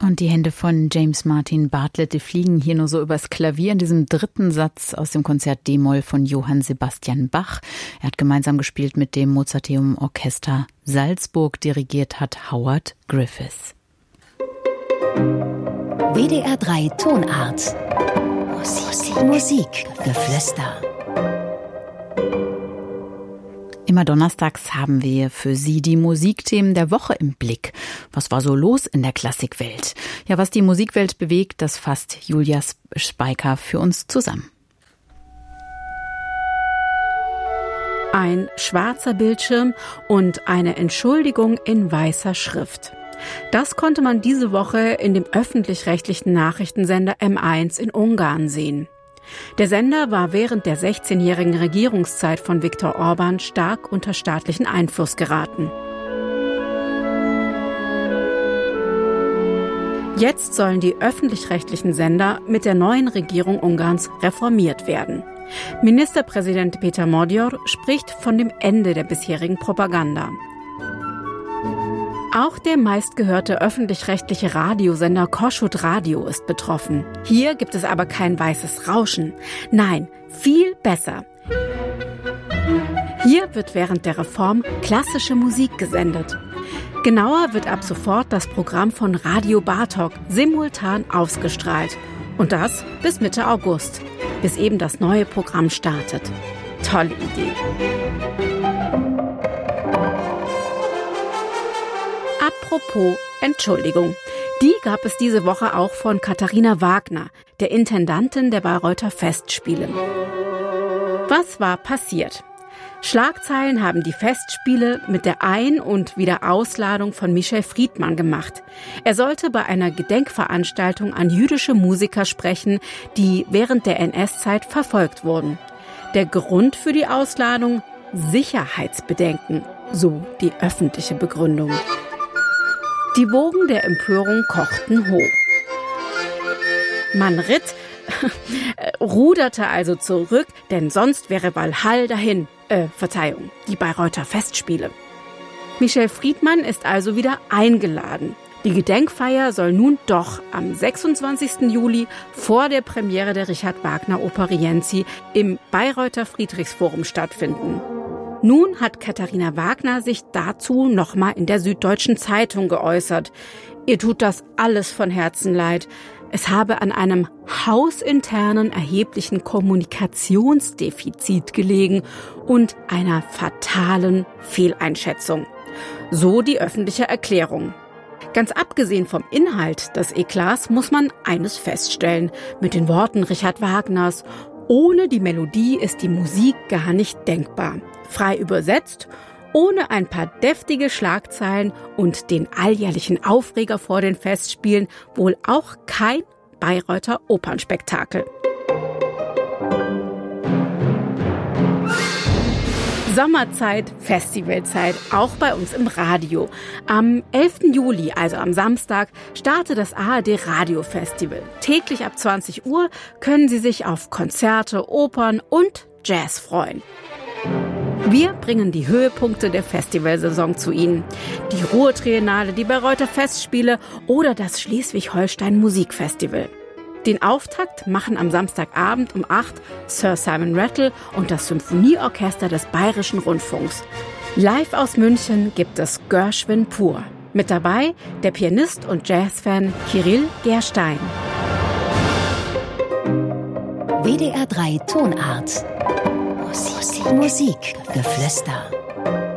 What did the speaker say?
Und die Hände von James Martin Bartlett, die fliegen hier nur so übers Klavier in diesem dritten Satz aus dem Konzert D-Moll von Johann Sebastian Bach. Er hat gemeinsam gespielt mit dem Mozarteum Orchester Salzburg, dirigiert hat Howard Griffiths. WDR 3 Tonart. Musikgeflüster. Immer donnerstags haben wir für Sie die Musikthemen der Woche im Blick. Was war so los in der Klassikwelt? Ja, was die Musikwelt bewegt, das fasst Julia Speiker für uns zusammen. Ein schwarzer Bildschirm und eine Entschuldigung in weißer Schrift. Das konnte man diese Woche in dem öffentlich-rechtlichen Nachrichtensender M1 in Ungarn sehen. Der Sender war während der 16-jährigen Regierungszeit von Viktor Orbán stark unter staatlichen Einfluss geraten. Jetzt sollen die öffentlich-rechtlichen Sender mit der neuen Regierung Ungarns reformiert werden. Ministerpräsident Péter Magyar spricht von dem Ende der bisherigen Propaganda. Auch der meistgehörte öffentlich-rechtliche Radiosender Kossuth Radio ist betroffen. Hier gibt es aber kein weißes Rauschen. Nein, viel besser. Hier wird während der Reform klassische Musik gesendet. Genauer wird ab sofort das Programm von Radio Bartók simultan ausgestrahlt. Und das bis Mitte August, bis eben das neue Programm startet. Tolle Idee. Apropos Entschuldigung. Die gab es diese Woche auch von Katharina Wagner, der Intendantin der Bayreuther Festspiele. Was war passiert? Schlagzeilen haben die Festspiele mit der Ein- und Wiederausladung von Michel Friedmann gemacht. Er sollte bei einer Gedenkveranstaltung an jüdische Musiker sprechen, die während der NS-Zeit verfolgt wurden. Der Grund für die Ausladung? Sicherheitsbedenken, so die öffentliche Begründung. Die Wogen der Empörung kochten hoch. Man ruderte also zurück, denn sonst wäre Walhall dahin. Die Bayreuther Festspiele. Michel Friedmann ist also wieder eingeladen. Die Gedenkfeier soll nun doch am 26. Juli vor der Premiere der Richard Wagner Oper Rienzi im Bayreuther Friedrichsforum stattfinden. Nun hat Katharina Wagner sich dazu nochmal in der Süddeutschen Zeitung geäußert. Ihr tut das alles von Herzen leid. Es habe an einem hausinternen erheblichen Kommunikationsdefizit gelegen und einer fatalen Fehleinschätzung. So die öffentliche Erklärung. Ganz abgesehen vom Inhalt des Eklats muss man eines feststellen. Mit den Worten Richard Wagners: Ohne die Melodie ist die Musik gar nicht denkbar. Frei übersetzt: Ohne ein paar deftige Schlagzeilen und den alljährlichen Aufreger vor den Festspielen wohl auch kein Bayreuther Opernspektakel. Sommerzeit, Festivalzeit, auch bei uns im Radio. Am 11. Juli, also am Samstag, startet das ARD Radiofestival. Täglich ab 20 Uhr können Sie sich auf Konzerte, Opern und Jazz freuen. Wir bringen die Höhepunkte der Festivalsaison zu Ihnen. Die Ruhr-Triennale, die Bayreuther Festspiele oder das Schleswig-Holstein Musikfestival. Den Auftakt machen am Samstagabend um 8 Sir Simon Rattle und das Symphonieorchester des Bayerischen Rundfunks. Live aus München gibt es Gershwin pur. Mit dabei der Pianist und Jazzfan Kirill Gerstein. WDR 3 Tonart. Musikgeflüster.